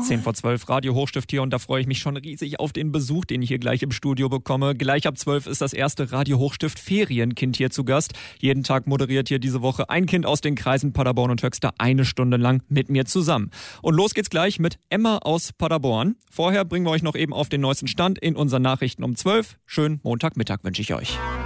10:10 Radio Hochstift hier und da freue ich mich schon riesig auf den Besuch, den ich hier gleich im Studio bekomme. Gleich ab 12 ist das erste Radio Hochstift Ferienkind hier zu Gast. Jeden Tag moderiert hier diese Woche ein Kind aus den Kreisen Paderborn und Höxter 1 Stunde lang mit mir zusammen. Und los geht's gleich mit Emma aus Paderborn. Vorher bringen wir euch noch eben auf den neuesten Stand in unseren Nachrichten um 12. Schönen Montagmittag wünsche ich euch.